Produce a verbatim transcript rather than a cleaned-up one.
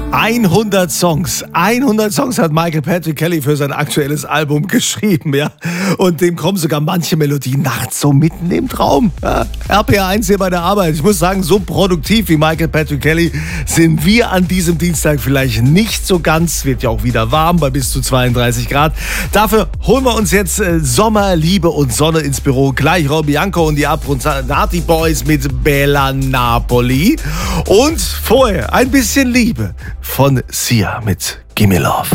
hundert Songs. hundert Songs hat Michael Patrick Kelly für sein aktuelles Album geschrieben, ja. Und dem kommen sogar manche Melodien nachts so mitten im Traum. Ja. R P R eins hier bei der Arbeit. Ich muss sagen, so produktiv wie Michael Patrick Kelly sind wir an diesem Dienstag vielleicht nicht so ganz. Wird ja auch wieder warm bei bis zu zweiunddreißig Grad. Dafür holen wir uns jetzt äh, Sommer, Liebe und Sonne ins Büro. Gleich Rob Bianco und die Abronzati Boys mit Bella Napoli. Und vorher ein bisschen Liebe von Sia mit Gimme Love.